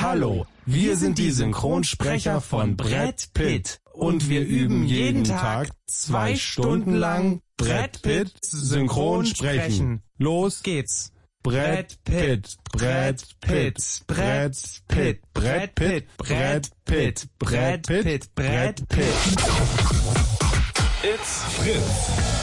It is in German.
Hallo, wir sind die Synchronsprecher von Brad Pitt und wir üben jeden Tag 2 Stunden lang Brad Pitt synchron sprechen. Los geht's. Brad Pitt, Brad Pitt, Brad Pitt, Brad Pitt, Brad Pitt, Brad Pitt, Brad Pitt. It's Fritz.